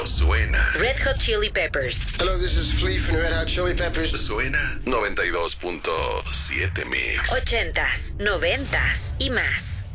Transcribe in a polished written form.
suena. Red Hot Chili Peppers. Hello, this is Flea from Red Hot Chili Peppers. Suena 92.7 Mix. 80s, 90s y más.